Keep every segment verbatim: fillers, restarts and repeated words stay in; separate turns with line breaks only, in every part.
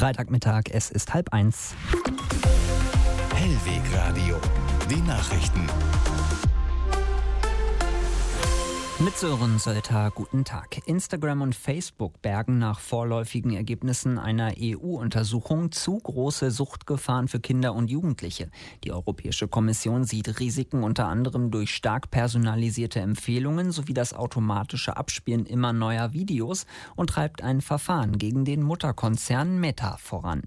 Freitagmittag, es ist halb eins.
Hellweg Radio, die Nachrichten.
Mit Sören Sölter, guten Tag. Instagram und Facebook bergen nach vorläufigen Ergebnissen einer E U-Untersuchung zu große Suchtgefahren für Kinder und Jugendliche. Die Europäische Kommission sieht Risiken unter anderem durch stark personalisierte Empfehlungen sowie das automatische Abspielen immer neuer Videos und treibt ein Verfahren gegen den Mutterkonzern Meta voran.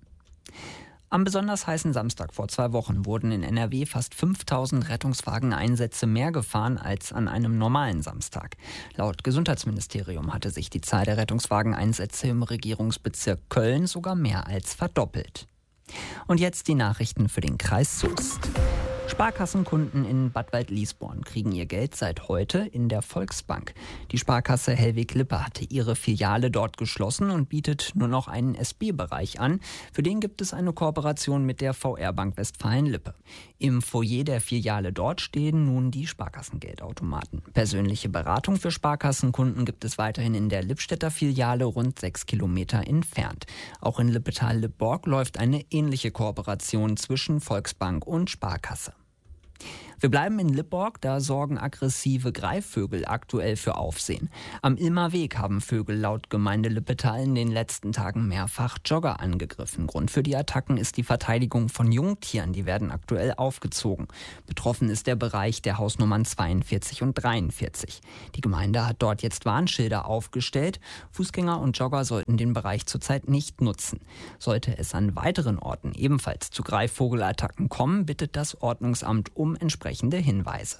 Am besonders heißen Samstag vor zwei Wochen wurden in N R W fast fünftausend Rettungswageneinsätze mehr gefahren als an einem normalen Samstag. Laut Gesundheitsministerium hatte sich die Zahl der Rettungswageneinsätze im Regierungsbezirk Köln sogar mehr als verdoppelt. Und jetzt die Nachrichten für den Kreis Soest. Sparkassenkunden in Bad Waldliesborn kriegen ihr Geld seit heute in der Volksbank. Die Sparkasse Hellweg-Lippe hatte ihre Filiale dort geschlossen und bietet nur noch einen S B-Bereich an. Für den gibt es eine Kooperation mit der V R-Bank Westfalen-Lippe. Im Foyer der Filiale dort stehen nun die Sparkassengeldautomaten. Persönliche Beratung für Sparkassenkunden gibt es weiterhin in der Lippstädter Filiale rund sechs Kilometer entfernt. Auch in Lippetal-Lippborg läuft eine ähnliche Kooperation zwischen Volksbank und Sparkasse. Wir bleiben in Lippborg, da sorgen aggressive Greifvögel aktuell für Aufsehen. Am Ilmerweg haben Vögel laut Gemeinde Lippetal in den letzten Tagen mehrfach Jogger angegriffen. Grund für die Attacken ist die Verteidigung von Jungtieren, die werden aktuell aufgezogen. Betroffen ist der Bereich der Hausnummern zweiundvierzig und dreiundvierzig. Die Gemeinde hat dort jetzt Warnschilder aufgestellt. Fußgänger und Jogger sollten den Bereich zurzeit nicht nutzen. Sollte es an weiteren Orten ebenfalls zu Greifvogelattacken kommen, bittet das Ordnungsamt um entsprechende Hinweise.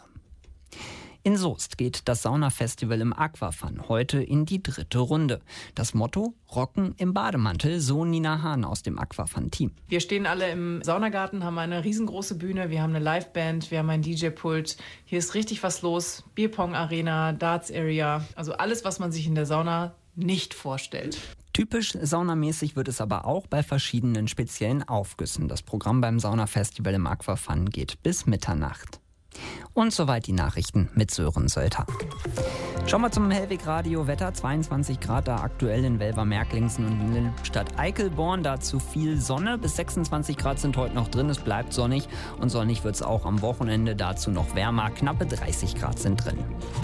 In Soest geht das Saunafestival im Aquafun heute in die dritte Runde. Das Motto: Rocken im Bademantel, so Nina Hahn aus dem Aquafun-Team.
Wir stehen alle im Saunagarten, haben eine riesengroße Bühne, wir haben eine Liveband, wir haben ein D J-Pult. Hier ist richtig was los. Bierpong-Arena, Darts-Area, also alles, was man sich in der Sauna nicht vorstellt.
Typisch saunamäßig wird es aber auch bei verschiedenen speziellen Aufgüssen. Das Programm beim Saunafestival im Aquafun geht bis Mitternacht. Und soweit die Nachrichten mit Sören Sölter. Schauen wir zum Hellweg-Radio-Wetter. zweiundzwanzig Grad da aktuell in Welver-Merklingsen und in Lippstadt Eickelborn. Dazu viel Sonne. Bis sechsundzwanzig Grad sind heute noch drin. Es bleibt sonnig. Und sonnig wird es auch am Wochenende. Dazu noch wärmer. Knappe dreißig Grad sind drin.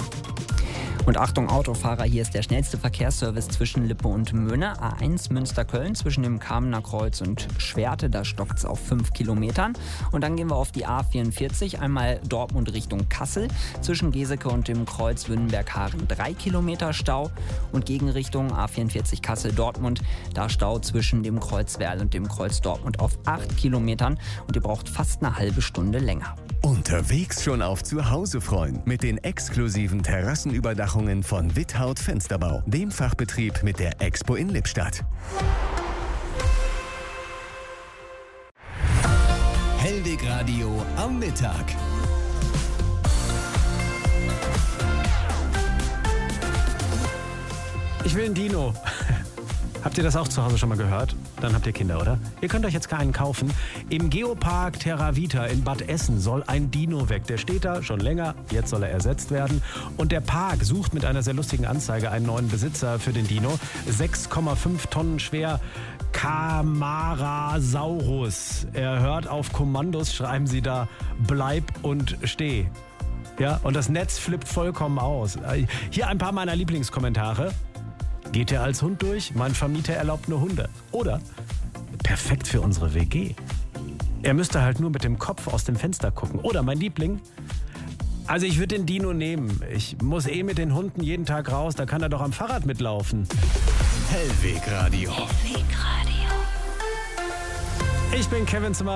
Und Achtung Autofahrer, hier ist der schnellste Verkehrsservice zwischen Lippe und Möhne. A eins Münster-Köln zwischen dem Kamener Kreuz und Schwerte, da stockt es auf fünf Kilometern. Und dann gehen wir auf die A vierundvierzig, einmal Dortmund Richtung Kassel. Zwischen Geseke und dem Kreuz Wünnenberg-Haren drei Kilometer Stau. Und Gegenrichtung A vierundvierzig Kassel-Dortmund, da Stau zwischen dem Kreuz Werl und dem Kreuz Dortmund auf acht Kilometern. Und ihr braucht fast eine halbe Stunde länger.
Unterwegs schon auf zu Hause freuen mit den exklusiven Terrassenüberdachungen von Withaut Fensterbau, dem Fachbetrieb mit der Expo in Lippstadt. Hellweg Radio am Mittag.
Ich will ein Dino. Habt ihr das auch zu Hause schon mal gehört? Dann habt ihr Kinder, oder? Ihr könnt euch jetzt keinen kaufen. Im Geopark Terra Vita in Bad Essen soll ein Dino weg. Der steht da schon länger, jetzt soll er ersetzt werden. Und der Park sucht mit einer sehr lustigen Anzeige einen neuen Besitzer für den Dino. sechs Komma fünf Tonnen schwer. Camarasaurus. Er hört auf Kommandos, schreiben sie da, bleib und steh. Ja, und das Netz flippt vollkommen aus. Hier ein paar meiner Lieblingskommentare. Geht er als Hund durch? Mein Vermieter erlaubt nur Hunde. Oder perfekt für unsere W G. Er müsste halt nur mit dem Kopf aus dem Fenster gucken. Oder mein Liebling. Also ich würde den Dino nehmen. Ich muss eh mit den Hunden jeden Tag raus. Da kann er doch am Fahrrad mitlaufen.
Hellweg Radio.
Hellweg Radio. Ich bin Kevin Zimmer.